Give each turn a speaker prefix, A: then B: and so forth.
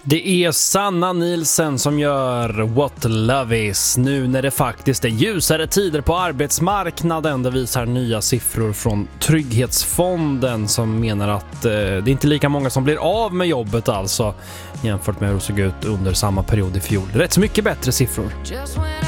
A: Det är Sanna Nielsen som gör What Love Is nu när det faktiskt är ljusare tider på arbetsmarknaden. Det visar nya siffror från Trygghetsfonden som menar att det är inte lika många som blir av med jobbet alltså jämfört med hur det såg ut under samma period i fjol. Rätt så mycket bättre siffror.